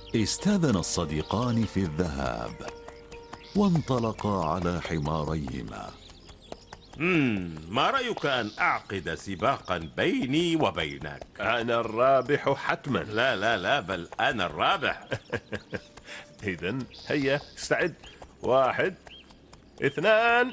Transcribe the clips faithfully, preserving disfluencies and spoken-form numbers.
استأذن الصديقان في الذهاب وانطلقا على حماريهما. مم. ما رأيك أن أعقد سباقا بيني وبينك؟ أنا الرابح حتما. لا لا لا، بل أنا الرابح. إذن هيا استعد. واحد، اثنان.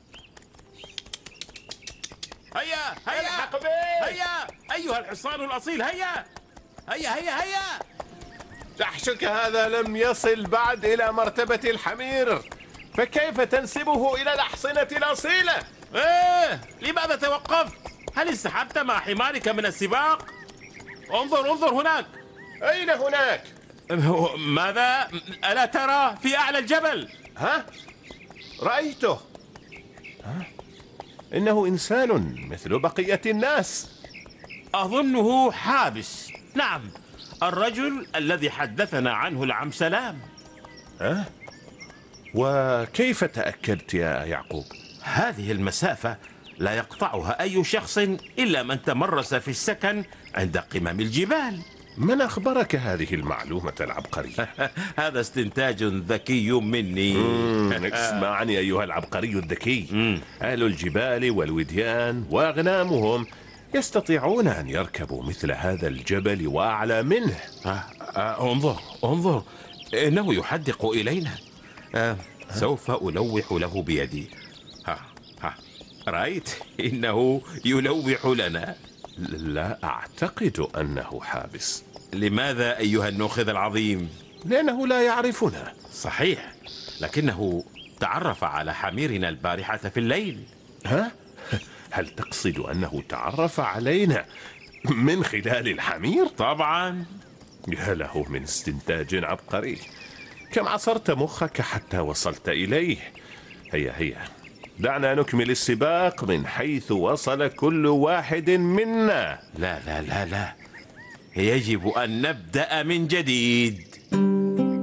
هيا هيا هيا أيها الحصان الأصيل، هيا هيا هيا هيا. جحشك هذا لم يصل بعد إلى مرتبة الحمير، فكيف تنسبه إلى الأحصنة الأصيلة؟ إيه، لماذا توقفت؟ هل انسحبت مع حمارك من السباق؟ انظر انظر هناك. أين هناك؟ ماذا؟ ألا ترى في أعلى الجبل؟ ها؟ رأيته. ها؟ إنه إنسان مثل بقية الناس. أظنه حابس. نعم، الرجل الذي حدثنا عنه العم سلام. ها؟ وكيف تأكدت يا يعقوب؟ هذه المسافة لا يقطعها أي شخص إلا من تمرس في السكن عند قمم الجبال. من أخبرك هذه المعلومة العبقرية؟ هذا استنتاج ذكي مني. اسمعني أيها العبقري الذكي. أهل الجبال والوديان وأغنامهم يستطيعون أن يركبوا مثل هذا الجبل وأعلى منه. آه آه انظر انظر، إنه يحدق إلينا. آه سوف ألوح له بيدي. ها ها رأيت؟ إنه يلوح لنا. لا أعتقد أنه حابس. لماذا أيها النوخذ العظيم؟ لأنه لا يعرفنا. صحيح، لكنه تعرف على حميرنا البارحة في الليل. ها؟ هل تقصد أنه تعرف علينا من خلال الحمير؟ طبعا. يا له من استنتاج عبقري. كم عصرت مخك حتى وصلت إليه. هيا هيا دعنا نكمل السباق من حيث وصل كل واحد منا. لا لا لا لا، يجب أن نبدأ من جديد.